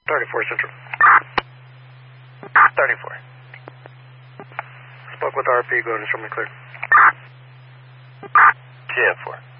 34 Central. 34. Spoke with RP, go ahead and show me clear. Jan 4.